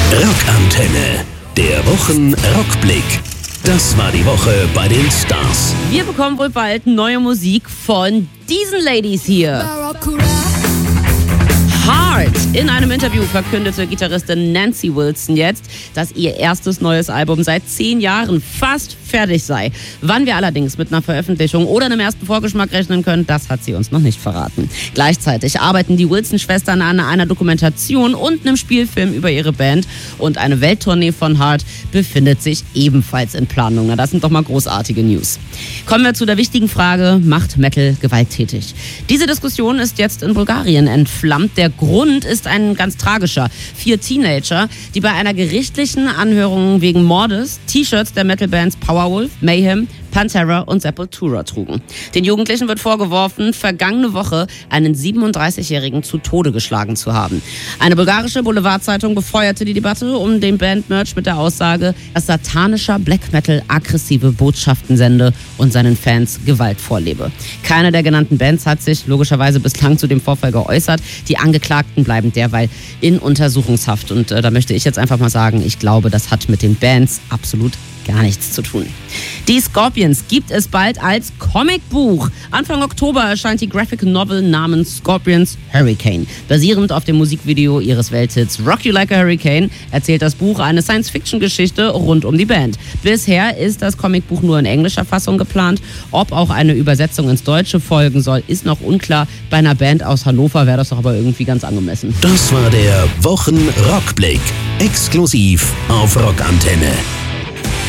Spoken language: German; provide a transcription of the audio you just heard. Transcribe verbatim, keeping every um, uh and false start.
Rockantenne, der Wochen-Rockblick. Das war die Woche bei den Stars. Wir bekommen wohl bald neue Musik von diesen Ladies hier. Heart. In einem Interview verkündete Gitarristin Nancy Wilson jetzt, dass ihr erstes neues Album seit zehn Jahren fast fertig sei. Wann wir allerdings mit einer Veröffentlichung oder einem ersten Vorgeschmack rechnen können, das hat sie uns noch nicht verraten. Gleichzeitig arbeiten die Wilson-Schwestern an einer Dokumentation und einem Spielfilm über ihre Band und eine Welttournee von Heart befindet sich ebenfalls in Planung. Na, das sind doch mal großartige News. Kommen wir zu der wichtigen Frage, macht Metal gewalttätig? Diese Diskussion ist jetzt in Bulgarien entflammt. Der Grund ist ein ganz tragischer. Vier Teenager, die bei einer gerichtlichen Anhörung wegen Mordes T-Shirts der Metalbands Powerwolf, Mayhem, Pantera und Sepultura trugen. Den Jugendlichen wird vorgeworfen, vergangene Woche einen siebenunddreißigjährigen zu Tode geschlagen zu haben. Eine bulgarische Boulevardzeitung befeuerte die Debatte um den Bandmerch mit der Aussage, dass satanischer Black Metal aggressive Botschaften sende und seinen Fans Gewalt vorlebe. Keine der genannten Bands hat sich logischerweise bislang zu dem Vorfall geäußert. Die Angeklagten bleiben derweil in Untersuchungshaft. Und äh, da möchte ich jetzt einfach mal sagen, ich glaube, das hat mit den Bands absolut gar nichts zu tun. Die Scorpions gibt es bald als Comicbuch. Anfang Oktober erscheint die Graphic Novel namens Scorpions Hurricane. Basierend auf dem Musikvideo ihres Welthits Rock You Like a Hurricane erzählt das Buch eine Science-Fiction-Geschichte rund um die Band. Bisher ist das Comicbuch nur in englischer Fassung geplant. Ob auch eine Übersetzung ins Deutsche folgen soll, ist noch unklar. Bei einer Band aus Hannover wäre das doch aber irgendwie ganz angemessen. Das war der Wochen-Rockblick. Exklusiv auf Rockantenne.